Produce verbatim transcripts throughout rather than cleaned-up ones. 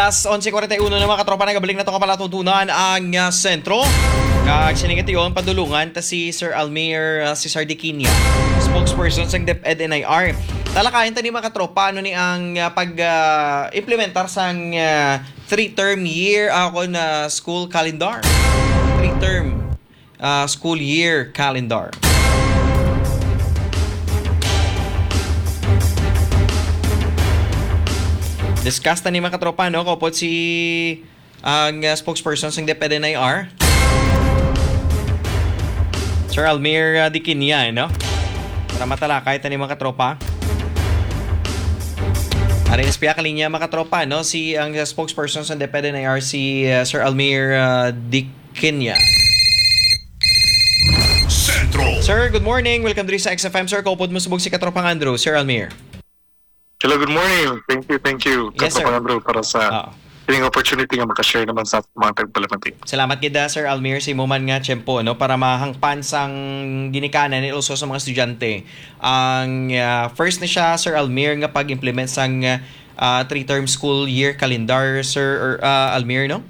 alas onse forty-one na mga katropa na gabalik na ito kapalatutunan ang uh, sentro. Kag siningit yon padulungan ta si Sir Almir uh, si Sardikinia, spokesperson sa DepEd N I R. Talakayan tani mga katropa ano ni ang uh, pag-implementar uh, sang uh, three-term year ako na school calendar. Three-term uh, school year calendar. Discuss tani mga katropa no kopot si ang uh, spokesperson sa DepEd N I R. Sir Almir uh, Dikinia no. Para matalakay tani mga katropa. Arin espiya kalinya mga katropa no si ang uh, spokesperson sa DepEd N I R si uh, Sir Almir uh, Dikinia. Central. Sir, good morning. Welcome to sa X F M. Sir, kopot mo subog si katropang Andrew. Sir Almir. Hello, good morning. Thank you, thank you. Yes, sir. Andrew, para sa uh, yung opportunity nga makashare naman sa mga tagpalamanting. Salamat gida, Sir Almir. Si Muman nga tiyempo, no? Para mahangpan sang ginikanan and also sa mga estudyante. Ang uh, first na siya, Sir Almir, nga pag-implement sang uh, three-term school year calendar, Sir uh, Almir, no?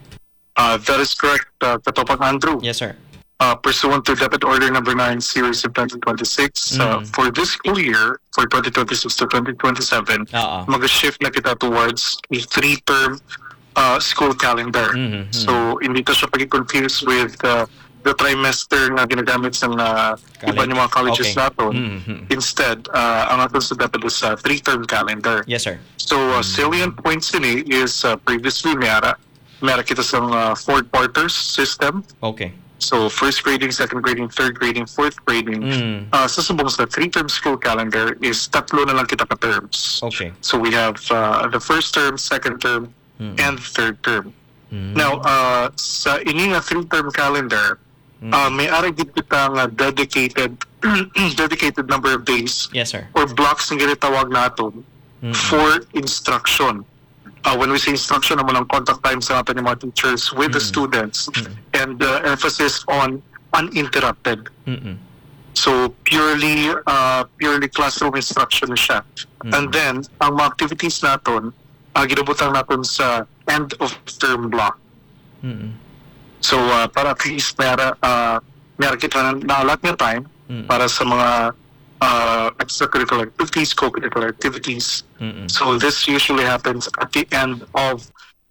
Uh, that is correct, uh, Katopang Andrew. Yes, sir. Uh, pursuant to DepEd Order Number nine, Series of twenty twenty-six, mm. uh, for this school year, for twenty twenty-six to twenty twenty-seven, uh-uh. mag-shift na kita towards a three-term uh, school calendar. Mm-hmm. So, hindi to siya pag-confuse with uh, the trimester na ginagamit sa uh, iba ng mga colleges okay. natin. Mm-hmm. Instead, uh, ang atin sa DepEd is a three-term calendar. Yes, sir. So, uh, salient points in is uh, previously mayara, mayara kita sa uh, four quarters system. Okay. So, first grading, second grading, third grading, fourth grading. Mm. Uh, sa subong sa three-term school calendar is tatlo na lang kita ka terms. Okay. So, we have uh, the first term, second term, mm. and third term. Mm. Now, uh, sa ini nga three-term calendar, mm. uh, may aragid kita nga dedicated dedicated number of days. Yes, sir. Or blocks na ginitawag natin mm. for instruction. Uh, when we say instruction, naman ang contact time sa natin ng mga teachers with mm-hmm. the students mm-hmm. and uh, emphasis on uninterrupted. Mm-hmm. So purely uh, purely classroom instruction siya. Mm-hmm. And then, ang mga activities natin, uh, ginabutang natin sa end of term block. Mm-hmm. So uh, para at least mayara, uh, mayara kita na, na lot ng time mm-hmm. para sa mga Uh, extracurricular activities, co-curricular activities. Mm-mm. So this usually happens at the end of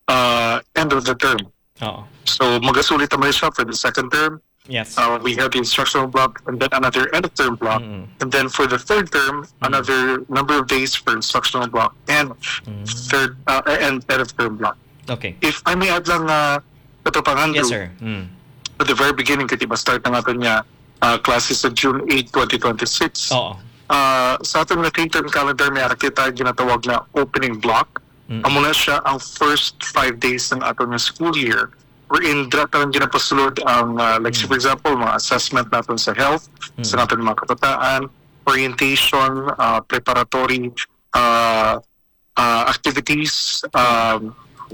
uh, end of the term. Uh-oh. So magasulit naman siya for the second term. Yes. Uh, we have the instructional block and then another end of term block. Mm-mm. And then for the third term, mm-mm. another number of days for instructional block and mm-mm. third uh, and end of term block. Okay. If I may add lang uh, ito pang Andrew. Yes, sir. Mm. At the very beginning, kasi ma-start na natin niya Uh, classes sa June eighth, twenty twenty-six. Oo. Uh, sa ating na three-term calendar, may kita ginatawag na opening block. Mm-hmm. Amo na siya ang first five days ng ating school year wherein datan ginapasulod ang, uh, like mm-hmm. for example, mga assessment natin sa health, mm-hmm. sa natin mga kabataan, orientation, uh, preparatory uh, uh, activities, um,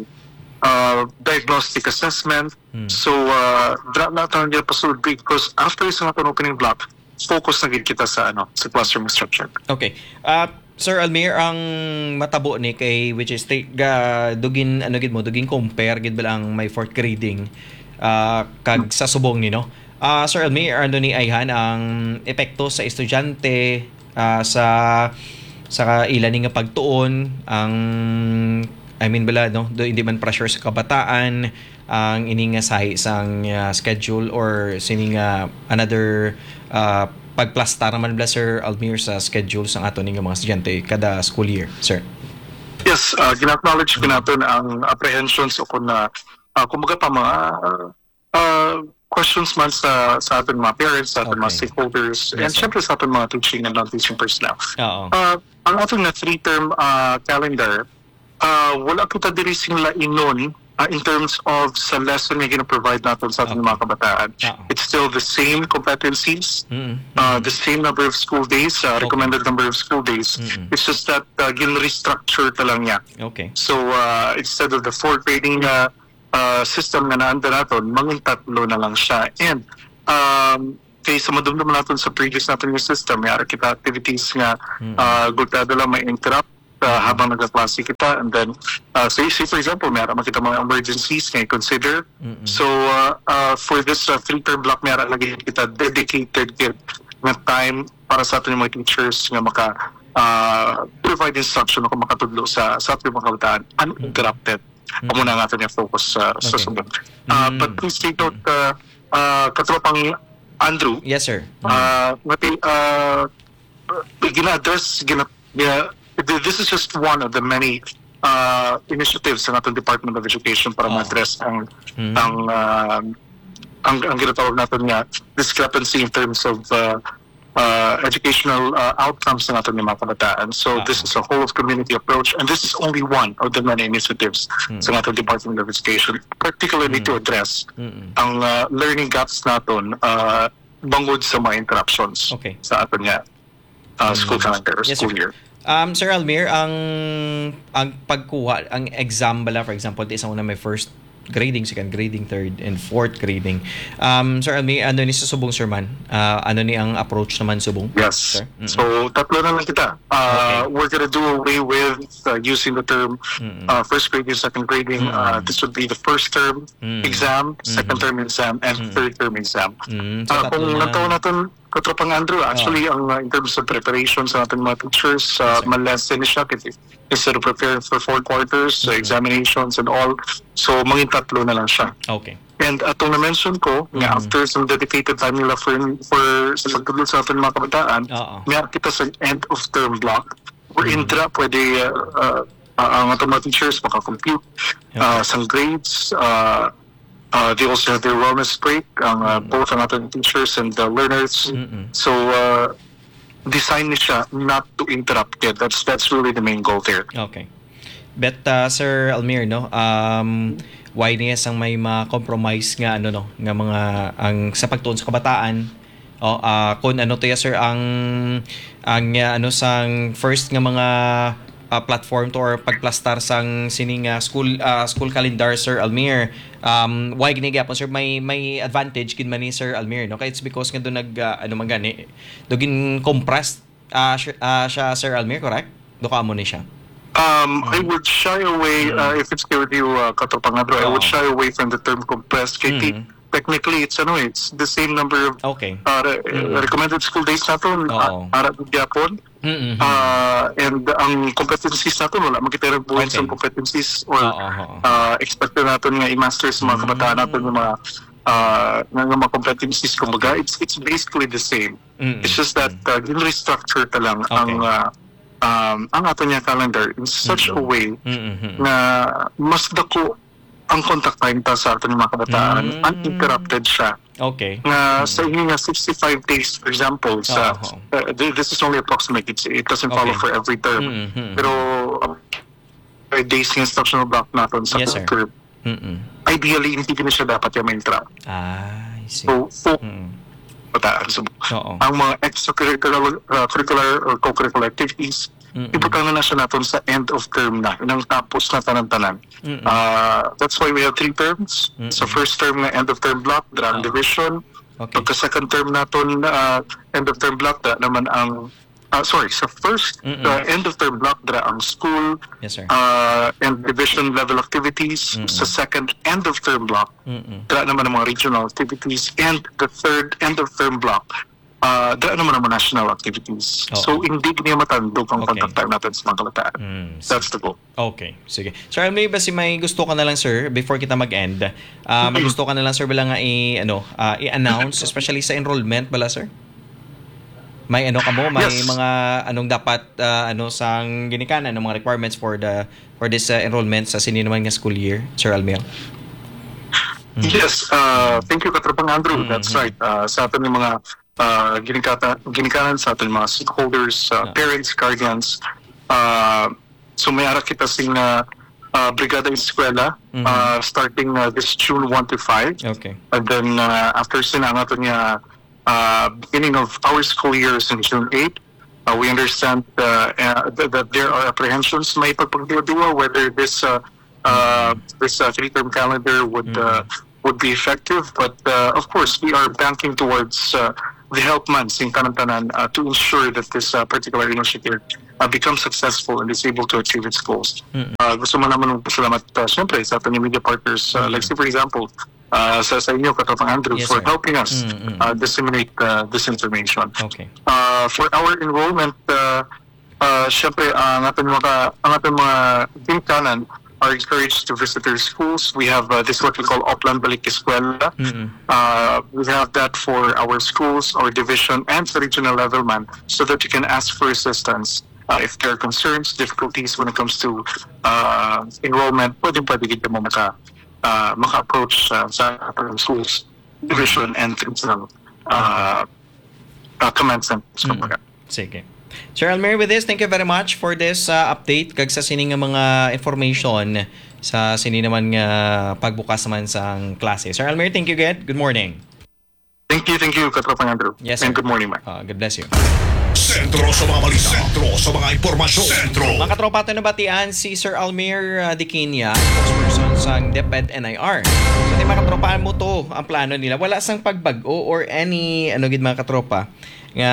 Uh, diagnostic assessment. Hmm. So, uh, dra natin yung pasulod because after sa natin opening block, focus na kita sa ano sa classroom instruction. Okay. Uh, Sir Almir, ang matabo ni kay which is ga dugin ano gid mo dugin compare gid lang may fourth grading uh, kag sa subong ni no. Uh, Sir Almir, ano ni ayhan ang epekto sa estudyante uh, sa sa ilan nga pagtuon ang I mean bala no do hindi man pressure sa kabataan ang ining nga sahi sang uh, schedule or sining uh, another uh, pagplasta naman bala Sir Almir sa schedule sang ato ning mga estudyante kada school year, sir. Yes, uh, gina-acknowledge ko natin ang apprehensions o kung na uh, kumbaga pa mga uh, questions man sa sa ating mga parents, sa ating okay. mga stakeholders, yes, and sir. Syempre sa ating mga teaching and non-teaching personnel. Uh, ang ating na three-term uh, calendar, Uh, wala kita diri singla inon uh, in terms of sa lesson na gina-provide natin sa ating okay. mga kabataan. Uh-oh. It's still the same competencies, mm-hmm. uh, the same number of school days, uh, okay. recommended number of school days. Mm-hmm. It's just that uh, gin-restructure talang niya. Okay. So uh, instead of the four grading uh, uh, system na naanda natin, manging tatlo na lang siya. And um, kaysa madumdum natin sa previous natin yung system, may kita activities nga mm-hmm. uh, gultado lang may interrupt uh, habang nagkaklase kita, and then uh, say, say for example may ara makita mga emergencies na i-consider. Mm-mm. So uh, uh, for this uh, three-term block may ara lagi kita dedicated kid na time para sa ating mga teachers nga maka uh, provide instruction o makatudlo sa sa ating mga kabataan uninterrupted. Mm-hmm. Amo na nga ating focus uh, sa Okay. sunod. Uh, Mm. But please take note, uh, uh, katropang Andrew, Yes, sir. uh, ngati, uh, gina-address, gina, yeah, this is just one of the many uh, initiatives ng ating Department of Education para Oh. ma-address ang Mm. ang uh, ang ang ginatawag natin nga discrepancy in terms of uh, uh, educational uh, outcomes ng ating mga kabataan. So Ah. this is a whole of community approach, and this is only one of the many initiatives Mm. sa ating Department of Education, particularly to address Mm-mm. ang uh, learning gaps natin uh, bangod sa mga interruptions Okay. sa ating nga uh, school calendar or Yes, school sir. year. Um, Sir Almir, ang ang pagkuha, ang exam bala, for example, di isang una may first grading, second grading, third, and fourth grading. Um, Sir Almir, ano ni sa subong, Sir Man? Uh, ano ni ang approach naman subong? Yes. Sir? Mm-mm. So, tatlo na lang kita. Uh, Okay. We're gonna do away with uh, using the term Mm-mm. uh, first grading, second grading. Uh, this would be the first term Mm. exam, second term exam, and third term exam. Mm, so Uh, tatlo kung na lang. nagtaon natin, katropang Andrew, actually, ang uh, in terms of preparation sa ating mga teachers, uh, Yes, sir. malesen siya kasi instead of preparing for four quarters, uh, examinations and all, so mangin tatlo na lang siya. Okay. And atong na-mention ko, nga Mhm. after some dedicated time nila for, for sa pagtulog sa ating mga kabataan, Oo. may kita sa end of term block, where in dra pwede uh, uh, uh, ang atong mga teachers makakompute uh, some grades, uh, uh, they also have their wellness break, ang, uh, both ang ating teachers and the learners. Mm-mm. So, uh, design ni siya not to interrupt it. That's, that's really the main goal there. Okay. But uh, Sir Almir, no, um why niya sang may mga compromise nga ano no, nga mga ang sa pagtuon sa kabataan. Oh, ah kun ano to ya, sir, ang ang uh, ano sang first nga mga uh, platform to or pagplastar sang sining uh, school uh, school calendar, Sir Almir. Um why gini gyapon, sir, may may advantage gid man ni Sir Almir, no, kay it's because nga do nag uh, ano man gani dugin compressed uh, siya, uh, siya, Sir Almir, correct? Do ka mo ni siya. Um, I would shy away, uh, if it's okay with you, uh, Katropang Andrew, I would Oo. shy away from the term compressed. Kaya Mhm. technically, it's, ano, it's the same number of Okay. uh, re- recommended school days natin, Oo. uh, para Japon. Mm-hmm. Uh, and ang competencies natin, wala makita rin buwan Okay. sa competencies or Oo, oo. uh, expect na natin nga i-master sa mga kabataan natin ng mga uh, ng mga competencies. Kumbaga, it's it's basically the same. Mm-mm. It's just that uh, restructure ta lang Okay. ang uh, um, ang ato niya calendar in such a way Mm-hmm. na mas dako ang contact time ta sa ato ng mga kabataan, Mm. uninterrupted siya. Okay. Na sa inyo nga sixty-five days, for example, sa Oo. uh, th- this is only approximate, it's, it doesn't follow Okay. for every term. Mm-hmm. Pero uh, days ng instructional block natin sa Yes, sir. term, Mm-mm. ideally hindi na siya dapat yung interrupt. Ah, I see. So, so Mm. kabataan. So, Oo. ang mga extracurricular uh, curricular or co-curricular activities, Mm-mm. ibutangan na siya natin sa end of term na, nang tapos na tanan-tanan. Mm-mm. Uh, that's why we have three terms. Mm-mm. Sa first term na end of term block, drag Ah. division. Okay. Pagka second term natin, uh, end of term block, da naman ang, uh, sorry, sa first Mm-mm. uh, end of term block, dra ang school Yes, sir. uh, and division level activities. Mm-mm. Sa second end of term block, Mm-mm. dra naman ang mga regional activities. And the third end of term block, uh, dra naman ang mga national activities. Oo. So, hindi niya matandog ang Okay. contact time natin sa mga kabataan. Mm, That's the goal. Okay, sige. Sir, may ba si may gusto ka na lang, sir, before kita mag-end? Ah, may gusto ka na lang, sir, bala nga i ano, ah, i-announce especially sa enrollment bala, sir? May ano ka mo, may Yes. mga anong dapat ah, ano sang ginikanan ng mga requirements for the for this ah, enrollment sa sini naman nga school year, Sir Almir? Yes, uh, thank you, Katrapang Andrew. Mhm. That's right. Uh, sa atin yung mga uh, ginikata, ginikanan sa atin mga stakeholders, uh, Yeah. parents, guardians. Uh, so may ara kita sing uh, uh, Brigada Eskwela Mhm. uh, starting uh, this June one to five. Okay. And then uh, after sinangat niya uh, beginning of our school years in June eighth, uh, we understand uh, uh, that, that there are apprehensions may pagpagduwa whether this uh, uh, this uh, three-term calendar would uh, would be effective. But uh, of course, we are banking towards uh, the help months in Kanantanan uh, to ensure that this uh, particular initiative uh, becomes successful and is able to achieve its goals. Mm. Uh, gusto mo naman pasalamat uh, siyempre sa ating media partners, uh, like say for example, uh, sa, sa inyo, Katapang Andrew, Yes, for sir. helping us Mm, mm. uh, disseminate uh, this information. Okay. Uh, for our enrollment, uh, uh, syempre, uh, ang ating mga, ang ating mga ginkanan are encouraged to visit their schools. We have uh, this what we call Oplan Balik Eskwela. Mm-mm. Uh, we have that for our schools, our division, and sa regional level man, so that you can ask for assistance. Uh, if there are concerns, difficulties when it comes to uh, enrollment, pwede pwede kita mo maka, uh, maka-approach uh, sa ating schools, division, and regional uh, uh, command centers. Mm. Sige. Sir Almer, with this, thank you very much for this uh, update kag sa sining nga mga information sa sini naman nga pagbukas naman sa klase. Sir Almer, thank you again. Good morning. Thank you, thank you, Katropang Andrew. Yes, and sir. good morning, Mike. Uh, God bless you. Sentro sa mga balita. Sentro sa mga impormasyon. Sentro. Mga katropa, ito nabatian si Sir Almer uh, Diquinia, spokesperson sa DepEd N I R. So, di mga katropa mo to ang plano nila. Wala sang pagbago or any, ano gid mga katropa, nga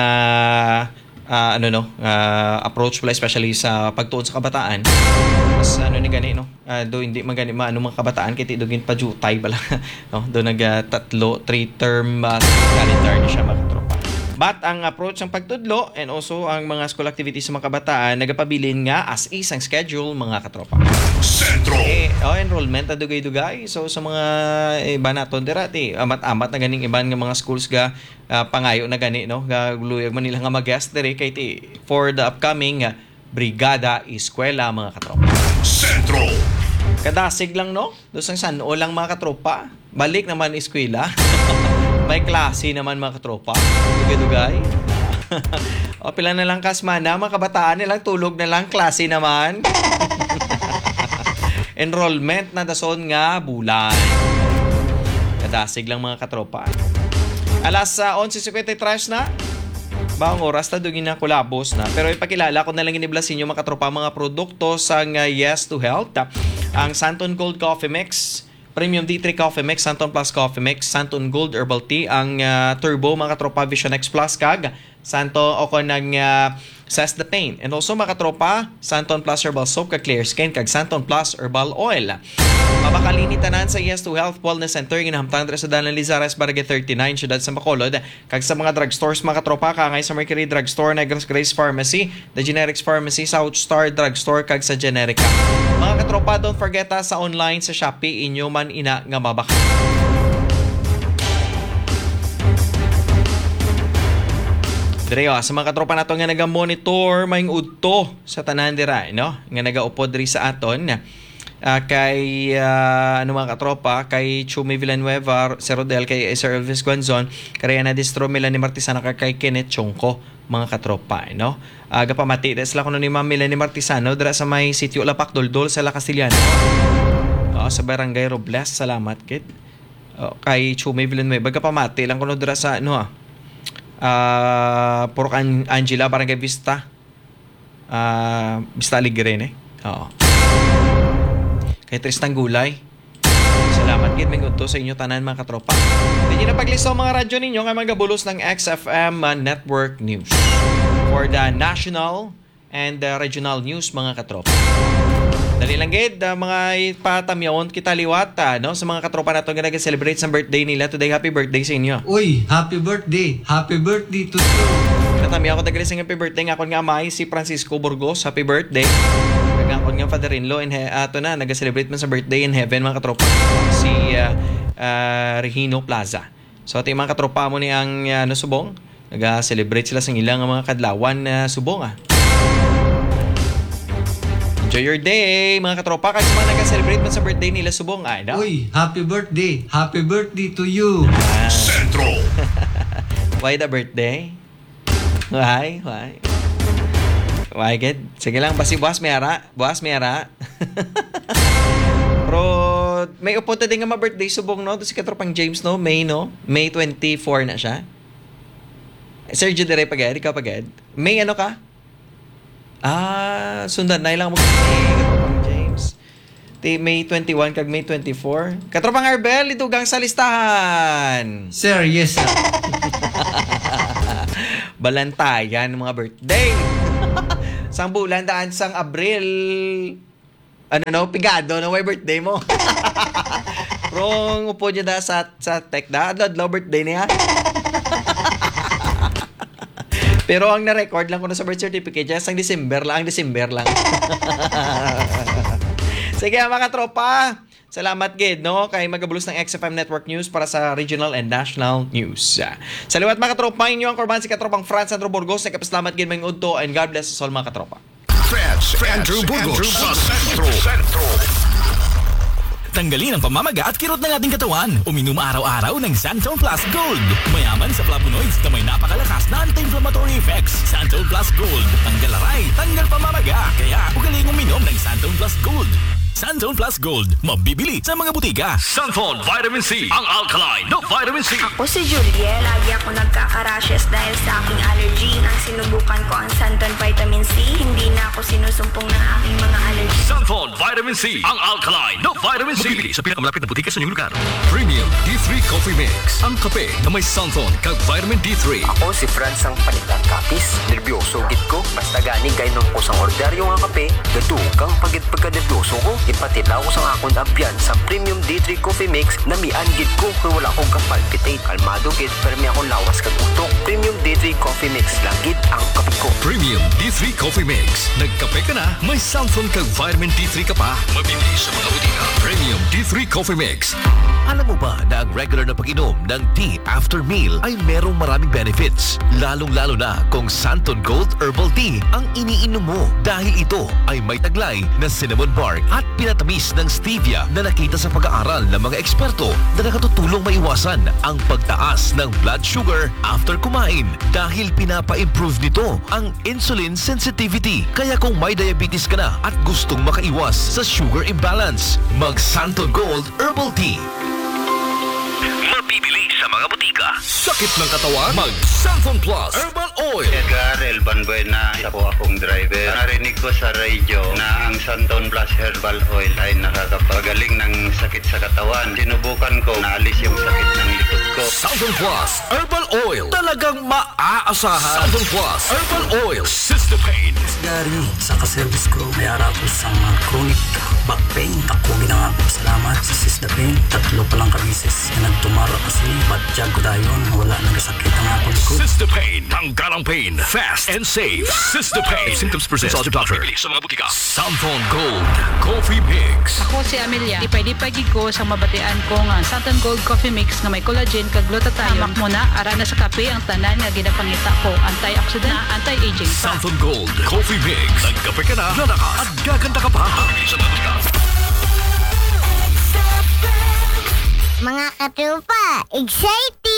uh, ano no, uh, approach pala especially sa pagtuon sa kabataan. Mas ano ni gani no, uh, do hindi man gani maano mga kabataan kay tidugin pa jutay bala no, do nag uh, tatlo three term uh, calendar ni siya mga katropa. But ang approach ng pagtudlo and also ang mga school activities sa mga kabataan nagapabilin nga as is ang schedule mga katropa. Sentro. Eh, oh, enrollment na dugay-dugay. So sa mga iba naton dira ti amat-amat na ganing iban nga mga schools ga uh, pangayo na gani no, ga luyag man nila nga mag-guest diri kay ti for the upcoming uh, Brigada Eskwela mga katropa. Sentro. Kadasig lang no, dosang San-O lang mga katropa. Balik naman eskwela. May klase naman mga katropa. Dugay-dugay. O pila na lang kasmana, mga kabataan nilang tulog na lang, klase naman. Enrollment na dason nga bulan. Kadasig lang mga katropa. Alas uh, eleven fifty-three na. Baong oras na dugin na kulabos na. Pero ipakilala ko na lang inibla sa inyo mga katropa mga produkto sa uh, Yes to Health. Ang Santon Gold Coffee Mix, Premium D three Coffee Mix, Santon Plus Coffee Mix, Santon Gold Herbal Tea, ang uh, Turbo mga katropa Vision X Plus kag Santo o ko ng uh, Cess the Pain. And also mga katropa, Santon Plus Herbal Soap kag Clear Skin kag Santon Plus Herbal Oil. Mabakalini tanan sa Yes to Health Wellness Center ginahamtang sa Dalan Lizares Barangay thirty-nine Syudad sa Bacolod kag sa mga drugstores mga katropa kangay sa Mercury Drugstore, Negros Grace Pharmacy, The Generics Pharmacy, South Star Drugstore kag sa Generica. Mga katropa, don't forget ha, sa online sa Shopee inyo man ina nga mabaka. Dire oh, sa mga katropa nato nga naga-monitor maing udto sa tanan dira no, nga naga-upod diri sa aton. Uh, kay uh, ano mga katropa, kay Chumi Villanueva, Sir Rodel, kay Sir Elvis Guanzon, kay Rihanna Distro, Melanie Martisana, kay Kenneth Chongko, mga katropa, no? Aga uh, pamati, dahil sila kuno ni Ma'am Melanie Martisano, dira sa may sitio Lapak, Doldol, sa La Castillana. Uh, sa Barangay Robles, salamat, kid. Uh, kay Chumi Villanueva, aga pamati, lang kuno dira sa, ano ah, uh, Purok An- Angela, Barangay Vista, uh, Vista Alegre, eh? Oo. Kay Tristan Gulay. Salamat gid mingod to sa inyo tanan mga katropa. Hindi na paglisaw mga radyo ninyo kay magabulos ng X F M Network News for the national and the regional news mga katropa. Dali lang gid uh, mga patamyaon kita liwat uh, no sa mga katropa nato nga nag-celebrate sa birthday nila today. Happy birthday sa inyo. Uy, happy birthday. Happy birthday to you. Natami ako dagli sa happy birthday nga kon nga amay si Francisco Burgos. Happy birthday. Kagangkon nga father-in-law in he- ato na nag-celebrate man sa birthday in heaven mga katropa. Si uh, uh, Regino Plaza. So ating mga katropa mo ni ang uh, no, subong, nag-celebrate sila sa ilang mga kadlawan na uh, subong ah. Enjoy your day mga katropa kasi mga nag-celebrate man sa birthday nila subong ay no? Uy, happy birthday. Happy birthday to you. Ah. Sentro. Why the birthday? Why? Why? Why, kid? Sige lang, basi buwas may ara. Buwas may ara. Pero, may upunta din nga ma-birthday subong, no? Ito si katropang James, no? May, no? May twenty-four na siya. Sergio Dere pagad, ikaw pagad. May ano ka? Ah, sundan na ilang mo kay katropang James. Ti May twenty-one kag May twenty-four. Katropang Arbel, itugang sa listahan. Sir, yes sir. Balantayan ng mga birthday. Sang bulan daan sang Abril. Ano no, pigado no way birthday mo. Prong upo niya da sa sa tech da, adlaw birthday niya. Pero ang na-record lang ko na sa birth certificate niya, sang December lang, December lang. Sige mga tropa, salamat gid no kay magabulos ng X F M Network News para sa regional and national news. Sa liwat mga tropa, inyo ang korban si katropang Franz Andrew Burgos. Nagkapasalamat gid mga udto and God bless us all mga katropa. Friends, Andrew Burgos sa Sentro. Tanggalin ang pamamaga at kirot ng ating katawan. Uminom araw-araw ng Santon Plus Gold. Mayaman sa flavonoids na may napakalakas na anti-inflammatory effects. Santon Plus Gold. Tanggal aray, tanggal pamamaga. Kaya ugaling uminom ng Santon Plus Gold. Santon Plus Gold. Mabibili sa mga butika. Santon Vitamin C, ang alkaline na vitamin C. Ako si Juliet. Lagi ako nagkaka-rashes dahil sa aking allergy. Nang sinubukan ko ang Santon Vitamin C, hindi na ako sinusumpong ng aking mga allergy. Santon Vitamin C, ang alkaline na vitamin C. Mabibili sa pinakamalapit na butika sa inyong lugar. Premium D three Coffee Mix, ang kape na may Santon kag vitamin D three. Ako si Franz ang panitan kapis. Nervyoso gid ko. Basta gani kay nung kusang orderyo nga kape. Gado kang pagit pagka-nervyoso ko. Ipatilaw ko sa akong ampiyan sa Premium D three Coffee Mix na mian gid ko kung wala akong kapalpitate. Kalmado gid pero may akong lawas kag utok. Premium D three Coffee Mix lang gid ang kape ko. Premium D three Coffee Mix. Nagkape ka na, may Santon kag vitamin D three ka pa. Mabibili sa mga butika. Premium D three Coffee Mix. Alam mo ba na ang regular na pag-inom ng tea after meal ay merong maraming benefits? Lalong-lalo na kung Santon Gold Herbal Tea ang iniinom mo dahil ito ay may taglay na cinnamon bark at pinatamis ng stevia na nakita sa pag-aaral ng mga eksperto na nakatutulong maiwasan ang pagtaas ng blood sugar after kumain dahil pinapa-improve nito ang insulin sensitivity. Kaya kung may diabetes ka na at gustong makaiwas sa sugar imbalance, mag Santon Gold Herbal Tea. Mabibili sa mga butika. Sakit ng katawan? Mag Santon Plus Herbal Oil. Edgar Elban Buena, isa po akong driver. Narinig ko sa radio na ang Santon Plus Herbal Oil ay nakakapagaling ng sakit sa katawan. Sinubukan ko, naalis yung sakit ng likod ko. Santon Plus Herbal Oil. Talagang maaasahan. Santon Plus Herbal Oil. Sister Pain. Gary, sa kaservice ko, may ara ko sa mga chronic back pain. Ako ginang ako salamat sa Sister Pain. Tatlo palang kabisis na nagtumara kasi batyag ko dayon. Wala nang sakit ang ako likod. Sister Pain. Tanggalang pain. Fast and safe. Sister Pain. Symptoms present. Consult your doctor. Mabibili sa mga butika. Santon Gold Coffee Mix. Ako si Amelia. Ipay-dipay ko sa mabatian ko nga Santon Gold Coffee Mix na may collagen kag glutathione. Hamak mo na, ara na sa kape ang tanan nga ginapangita ko. Antioxidant na anti-aging. Santon Gold Coffee Mix. Nagkape ka na, lalakas at gaganda ka pa. Mabibili sa mga butika. Mga katropa, excited!